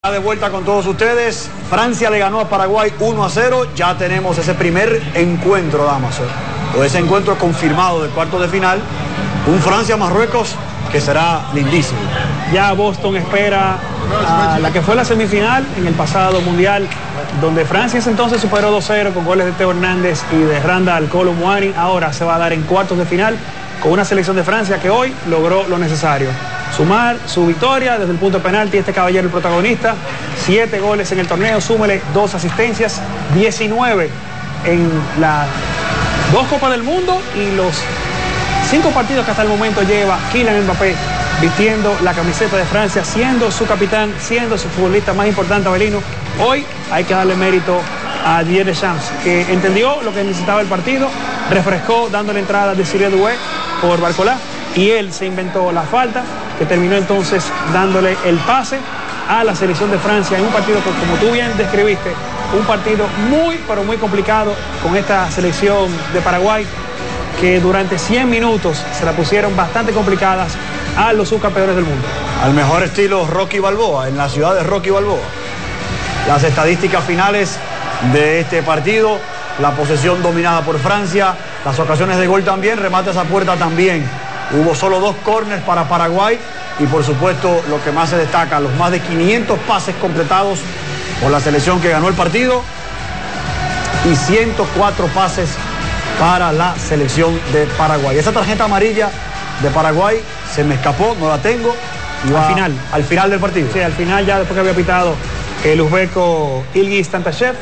De vuelta con todos ustedes. Francia le ganó a Paraguay 1-0. Ya tenemos ese primer encuentro, Damaso, o ese encuentro confirmado de cuartos de final. Un Francia-Marruecos que será lindísimo. Ya Boston espera a la que fue la semifinal en el pasado mundial, donde Francia ese entonces superó 2-0 con goles de Teo Hernández y de Randal Kolo Muani. Ahora se va a dar en cuartos de final con una selección de Francia que hoy logró lo necesario: sumar su victoria desde el punto de penalti. Este caballero el protagonista, 7 goles en el torneo, súmele 2 asistencias, 19 en las 2 Copas del Mundo y los 5 partidos que hasta el momento lleva Kylian Mbappé vistiendo la camiseta de Francia, siendo su capitán, siendo su futbolista más importante, Abelino. Hoy hay que darle mérito a Didier Deschamps, que entendió lo que necesitaba el partido, refrescó dándole entrada de Cyril Doué por Barcola, y él se inventó la falta que terminó entonces dándole el pase a la selección de Francia en un partido que, como tú bien describiste, un partido muy pero muy complicado con esta selección de Paraguay, que durante 100 minutos se la pusieron bastante complicadas a los subcampeones del mundo. Al mejor estilo Rocky Balboa, en la ciudad de Rocky Balboa. Las estadísticas finales de este partido: la posesión dominada por Francia, las ocasiones de gol también, remates a puerta también. Hubo solo 2 córners para Paraguay y, por supuesto, lo que más se destaca, los más de 500 pases completados por la selección que ganó el partido y 104 pases para la selección de Paraguay. Esa tarjeta amarilla de Paraguay se me escapó, no la tengo. Al final del partido. Sí, al final, ya después que había pitado el uzbeco Ilgiz Tantashev.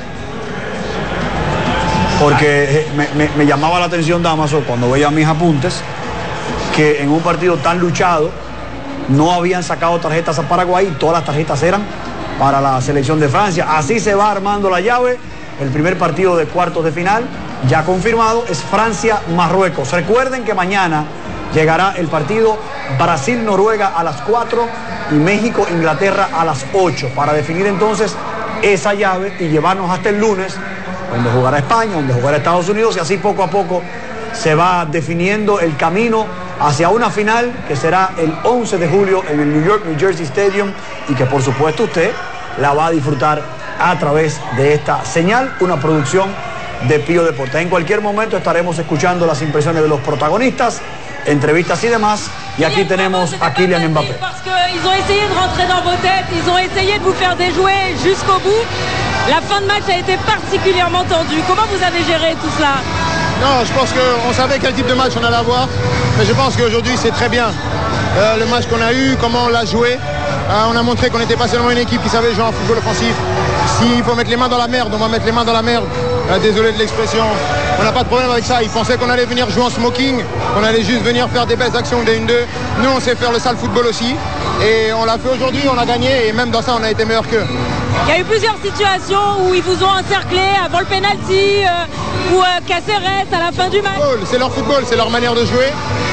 Porque me llamaba la atención, Damaso, cuando veía mis apuntes, que en un partido tan luchado no habían sacado tarjetas a Paraguay y todas las tarjetas eran para la selección de Francia. Así se va armando la llave. El primer partido de cuartos de final, ya confirmado, es Francia-Marruecos. Recuerden que mañana llegará el partido Brasil-Noruega a las 4 y México-Inglaterra a las 8, para definir entonces esa llave y llevarnos hasta el lunes, donde jugará España, donde jugará Estados Unidos, y así poco a poco se va definiendo el camino hacia una final que será el 11 de julio en el New York, New Jersey Stadium, y que por supuesto usted la va a disfrutar a través de esta señal, una producción de Pío Deportes. En cualquier momento estaremos escuchando las impresiones de los protagonistas, entrevistas y demás, y aquí tenemos a Kylian Mbappé. Ils ont essayé de rentrer dans vos têtes, ils ont essayé de vous faire déjouer jusqu'au bout. La fin de match a été particulièrement tendue. Comment vous avez géré tout cela? Non, je pense qu'on savait quel type de match on allait avoir, mais je pense qu'aujourd'hui c'est très bien. Le match qu'on a eu, comment on l'a joué, on a montré qu'on n'était pas seulement une équipe qui savait jouer en football offensif. S'il faut mettre les mains dans la merde, on va mettre les mains dans la merde. Désolé de l'expression, on n'a pas de problème avec ça. Ils pensaient qu'on allait venir jouer en smoking, qu'on allait juste venir faire des belles actions des 1-2. Nous on sait faire le sale football aussi, et on l'a fait aujourd'hui, on a gagné, et même dans ça on a été meilleur qu'eux. Il y a eu plusieurs situations où ils vous ont encerclé avant le penalty, ou Caceres à la fin du match. C'est leur football, c'est leur manière de jouer.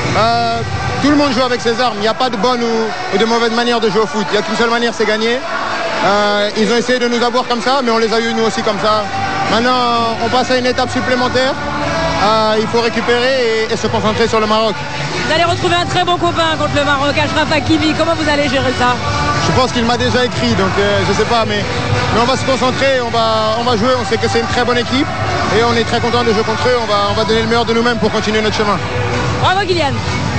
Tout le monde joue avec ses armes, il n'y a pas de bonne ou de mauvaise manière de jouer au foot. Il n'y a qu'une seule manière, c'est gagner. Ils ont essayé de nous avoir comme ça, mais on les a eu nous aussi comme ça. Maintenant, on passe à une étape supplémentaire. Il faut récupérer et se concentrer sur le Maroc. Vous allez retrouver un très bon copain contre le Maroc, Achraf Hakimi. Comment vous allez gérer ça? Je pense qu'il m'a déjà écrit, donc je sais pas, mais on va se concentrer, on va jouer. On sait que c'est une très bonne équipe et on est très content de jouer contre eux. On va donner le meilleur de nous-mêmes pour continuer notre chemin. Bravo Kylian.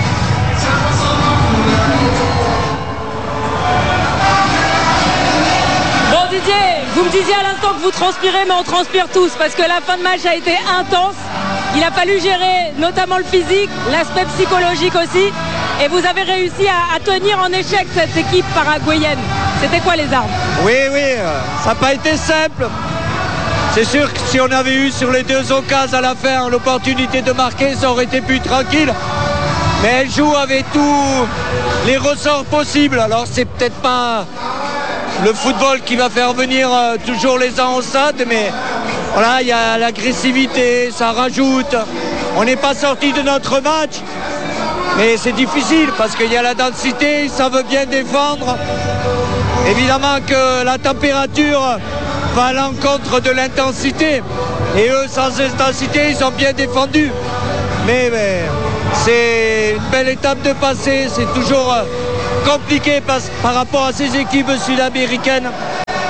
Bon Didier, vous me disiez à l'instant que vous transpirez, mais on transpire tous parce que la fin de match a été intense. Il a fallu gérer notamment le physique, l'aspect psychologique aussi, et vous avez réussi à tenir en échec cette équipe paraguayenne. C'était quoi les armes? Oui, ça n'a pas été simple. C'est sûr que si on avait eu sur les 2 occasions à la fin l'opportunité de marquer, ça aurait été plus tranquille. Mais elle joue avec tous les ressorts possibles. Alors c'est peut-être pas le football qui va faire venir toujours les uns au stade, mais voilà, il y a l'agressivité, ça rajoute. On n'est pas sorti de notre match, mais c'est difficile parce qu'il y a la densité, ça veut bien défendre. Évidemment que la température va à l'encontre de l'intensité. Et eux, sans intensité, ils ont bien défendu. Mais c'est une belle étape de passer, c'est toujours compliqué par rapport à ces équipes sud-américaines.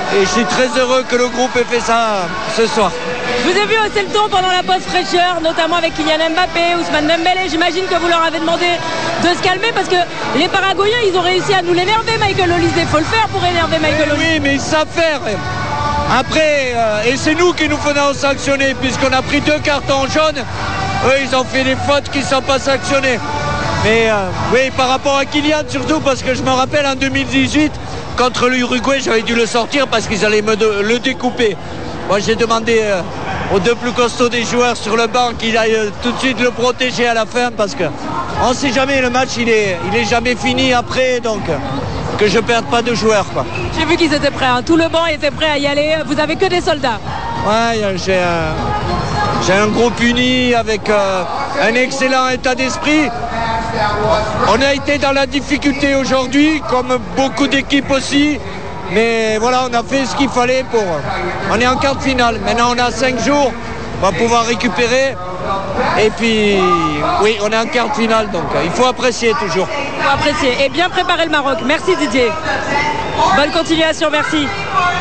Et je suis très heureux que le groupe ait fait ça ce soir. Je vous ai vu hausser le ton pendant la pause fraîcheur, notamment avec Kylian Mbappé, Ousmane Dembélé. J'imagine que vous leur avez demandé de se calmer parce que les Paraguayens, ils ont réussi à nous l'énerver, Michael Olise. Il faut le faire pour énerver Michael Olise. Oui, mais ils savent faire. Après, et c'est nous qui nous faisons sanctionner puisqu'on a pris 2 cartons jaunes. Eux, ils ont fait des fautes qui ne sont pas sanctionnées. Mais oui, par rapport à Kylian surtout, parce que je me rappelle en 2018, contre l'Uruguay, j'avais dû le sortir parce qu'ils allaient le découper. Moi, j'ai demandé aux 2 plus costauds des joueurs sur le banc qu'ils aillent tout de suite le protéger à la fin parce qu'on ne sait jamais, le match, il est jamais fini après, donc que je ne perde pas de joueurs, quoi. J'ai vu qu'ils étaient prêts, hein. Tout le banc était prêt à y aller. Vous n'avez que des soldats. Ouais, j'ai un groupe uni avec un excellent état d'esprit. On a été dans la difficulté aujourd'hui, comme beaucoup d'équipes aussi. Mais voilà, on a fait ce qu'il fallait pour... On est en quart de finale. Maintenant, on a 5 jours. On va pouvoir récupérer. Et puis, oui, on est en quart de finale. Donc, il faut apprécier toujours. Il faut apprécier. Et bien préparer le Maroc. Merci Didier. Bonne continuation, merci.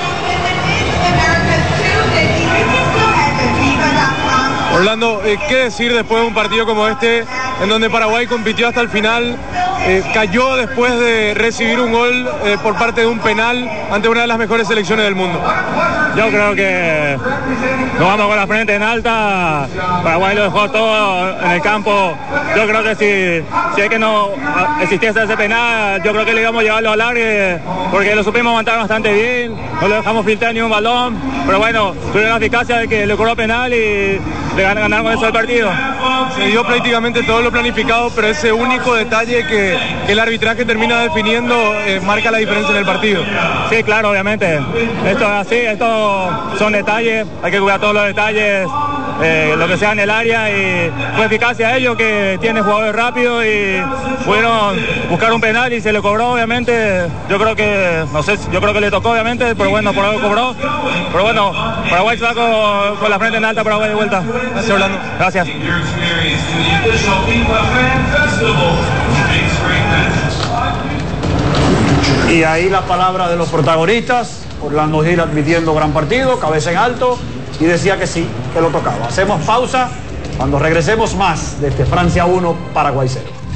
Orlando, ¿qué decir después de un partido como este, en donde Paraguay compitió hasta el final, cayó después de recibir un gol por parte de un penal ante una de las mejores selecciones del mundo? Yo creo que nos vamos con la frente en alta. Paraguay lo dejó todo en el campo. Yo creo que si es que no existiese ese penal, yo creo que le íbamos a llevarlo al alargue, porque lo supimos aguantar bastante bien, no le dejamos filtrar ni un balón, pero bueno, tuvieron la eficacia de que le cobró penal y le ganaron con eso el partido. Se dio prácticamente todo lo planificado, pero ese único detalle que el arbitraje termina definiendo marca la diferencia en el partido. Sí, claro, obviamente. Esto es así, estos son detalles, hay que cuidar todos los detalles, lo que sea en el área, y fue eficacia a ellos, que tienen jugadores rápidos y pudieron buscar un penal y se le cobró, obviamente. Yo creo que, no sé, yo creo que le tocó, obviamente, pero bueno, por algo cobró. Pero bueno, Paraguay se va con la frente en alta, Paraguay de vuelta. Gracias, Orlando. Gracias. Y ahí la palabra de los protagonistas. Orlando Gil admitiendo gran partido, cabeza en alto, y decía que sí, que lo tocaba. Hacemos pausa, cuando regresemos más desde Francia 1, Paraguay 0.